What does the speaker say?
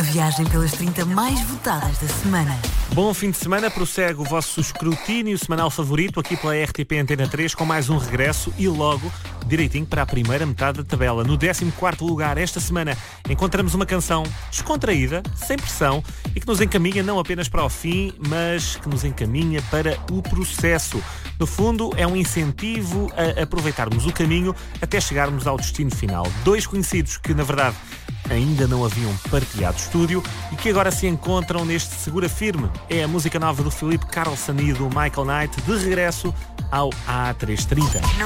A viagem pelas 30 mais votadas da semana. Bom fim de semana, prossegue o vosso escrutínio semanal favorito aqui pela RTP Antena 3 com mais um regresso e logo direitinho para a primeira metade da tabela. No 14º lugar esta semana encontramos uma canção descontraída, sem pressão e que nos encaminha não apenas para o fim, mas que nos encaminha para o processo. No fundo, é um incentivo a aproveitarmos o caminho até chegarmos ao destino final. Dois conhecidos que, na verdade, ainda não haviam partilhado estúdio e que agora se encontram neste Segura Firme. É a música nova do Filipe Carlson e do Michael Knight, de regresso ao A330.